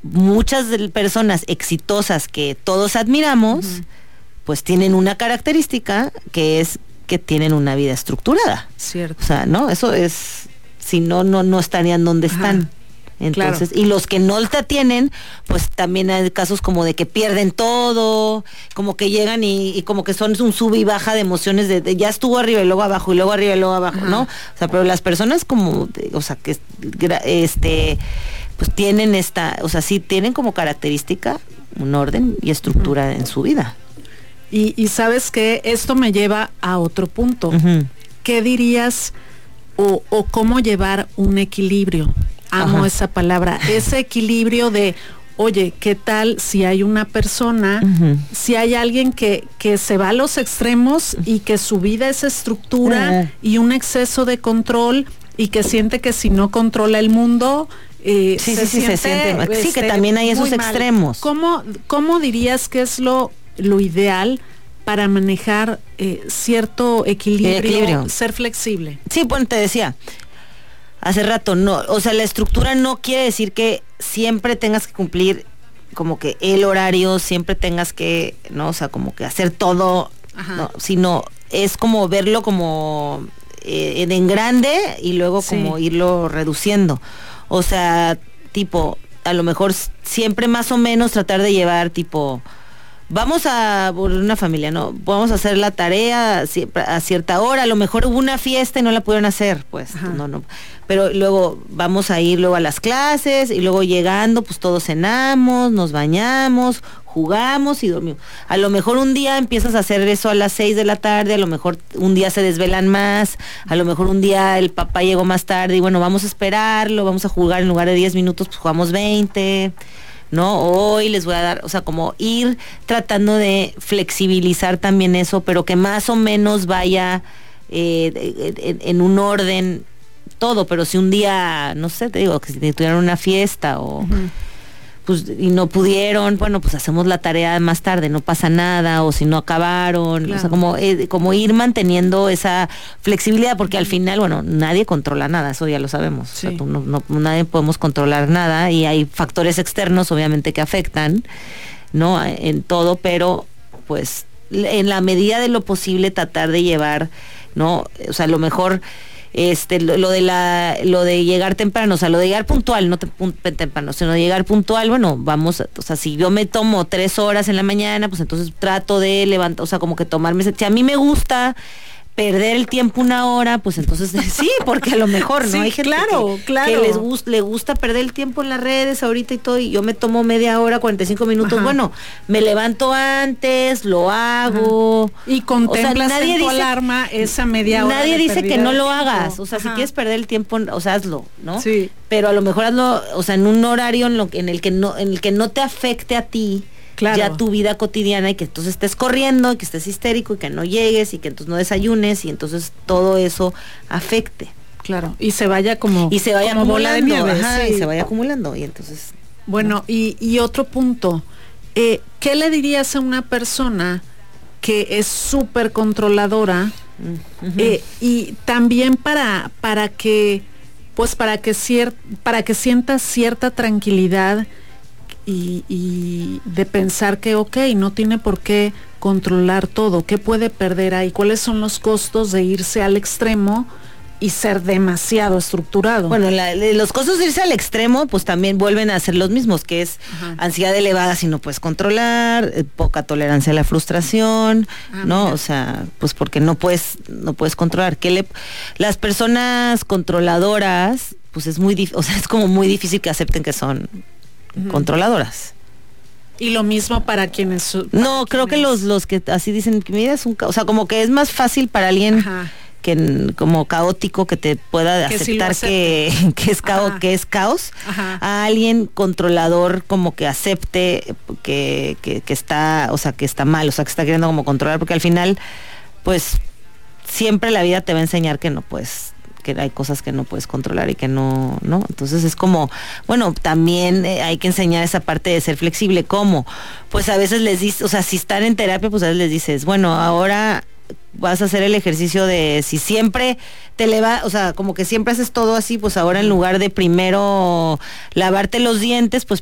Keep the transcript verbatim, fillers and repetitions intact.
muchas personas exitosas que todos admiramos, uh-huh. pues tienen una característica que es que tienen una vida estructurada. Cierto. O sea, ¿no? Eso es, si no, no, no estarían donde Ajá. están. Entonces, claro. y los que no la tienen, pues también hay casos como de que pierden todo, como que llegan y, y como que son un sube y baja de emociones de, de ya estuvo arriba y luego abajo y luego arriba y luego abajo, Ajá. ¿no? O sea, pero las personas como, de, o sea, que este, pues tienen esta, o sea, sí tienen como característica un orden y estructura uh-huh. en su vida. Y, y sabes que esto me lleva a otro punto. Uh-huh. ¿Qué dirías o, o cómo llevar un equilibrio? Amo Ajá. esa palabra, ese equilibrio de, oye, ¿qué tal si hay una persona, uh-huh. si hay alguien que, que se va a los extremos y que su vida es estructura uh-huh. y un exceso de control y que siente que si no controla el mundo, eh, sí, se, sí, siente, sí, se siente, este, sí, que también hay esos extremos. ¿Cómo, cómo dirías que es lo, lo ideal para manejar eh, cierto equilibrio, equilibrio, ser flexible? Sí, bueno, te decía hace rato, no, o sea, la estructura no quiere decir que siempre tengas que cumplir como que el horario, siempre tengas que, no, o sea, como que hacer todo, no, sino es como verlo como eh, en grande y luego sí. como irlo reduciendo. O sea, tipo, a lo mejor siempre más o menos tratar de llevar tipo, vamos a, por una familia, ¿no? Vamos a hacer la tarea a cierta hora, a lo mejor hubo una fiesta y no la pudieron hacer, pues, Ajá. no, no. Pero luego vamos a ir luego a las clases y luego llegando, pues todos cenamos, nos bañamos, jugamos y dormimos. A lo mejor un día empiezas a hacer eso a las seis de la tarde, a lo mejor un día se desvelan más, a lo mejor un día el papá llegó más tarde y bueno, vamos a esperarlo, vamos a jugar en lugar de diez minutos, pues jugamos veinte, ¿no? Hoy les voy a dar, o sea, como ir tratando de flexibilizar también eso, pero que más o menos vaya eh, en, en un orden todo, pero si un día, no sé, te digo, que si tuvieran una fiesta o uh-huh. pues y no pudieron, bueno, pues hacemos la tarea más tarde, no pasa nada, o si no acabaron, claro. o sea, como, eh, como ir manteniendo esa flexibilidad, porque al final, bueno, nadie controla nada, eso ya lo sabemos, sí. o sea, tú no, no, nadie podemos controlar nada, y hay factores externos, obviamente, que afectan, ¿no? En todo, pero, pues, en la medida de lo posible, tratar de llevar, ¿no? O sea, a lo mejor este lo, lo de la lo de llegar temprano, o sea, lo de llegar puntual, no te, temprano, sino de llegar puntual, bueno, vamos, o sea, si yo me tomo tres horas en la mañana, pues entonces trato de levantar, o sea, como que tomarme, si a mí me gusta perder el tiempo una hora, pues entonces sí, porque a lo mejor, ¿no? Sí, hay gente claro, que, claro. que les gusta, le gusta perder el tiempo en las redes ahorita y todo, y yo me tomo media hora, cuarenta y cinco minutos, Ajá. bueno, me levanto antes, lo hago. Ajá. Y contemplas, o sea, nadie en tu dice, alarma esa media hora. Nadie dice que no lo tiempo. hagas, o sea, Ajá. si quieres perder el tiempo, o sea, hazlo, ¿no? Sí. Pero a lo mejor hazlo, o sea, en un horario en, lo, en el que no, en el que no te afecte a ti. Claro. Ya tu vida cotidiana, y que entonces estés corriendo, y que estés histérico, y que no llegues, y que entonces no desayunes, y entonces todo eso afecte. Claro, y se vaya como, y se vaya como bola de nieve. Ajá, Sí. y se vaya acumulando, y entonces... Bueno, ¿no? y, y otro punto, eh, ¿qué le dirías a una persona que es súper controladora? Uh-huh. eh, y también para, para que, pues para que, cier- para que sienta cierta tranquilidad, Y, y de pensar que ok, no tiene por qué controlar todo, ¿qué puede perder ahí? ¿Cuáles son los costos de irse al extremo y ser demasiado estructurado? Bueno, la, los costos de irse al extremo pues también vuelven a ser los mismos, que es Ajá. ansiedad elevada si no puedes controlar, eh, poca tolerancia a la frustración, ah, ¿no? Mira. O sea, pues porque no puedes no puedes controlar. ¿Qué le, las personas controladoras, pues es muy dif- o sea, es como muy difícil que acepten que son Uh-huh. controladoras. Y lo mismo para quienes... Para no, quienes... creo que los los que así dicen que mira es un... O sea, como que es más fácil para alguien Ajá. que como caótico que te pueda que aceptar sí que, que, es cao, que es caos, Ajá. a alguien controlador como que acepte que, que, que está, o sea, que está mal, o sea, que está queriendo como controlar, porque al final, pues, siempre la vida te va a enseñar que no puedes... que hay cosas que no puedes controlar y que no, ¿no? Entonces es como, bueno, también eh, hay que enseñar esa parte de ser flexible. ¿Cómo? Pues a veces les dices, o sea, si están en terapia, pues a veces les dices, bueno, ahora vas a hacer el ejercicio de si siempre te le va, o sea, como que siempre haces todo así, pues ahora en lugar de primero lavarte los dientes, pues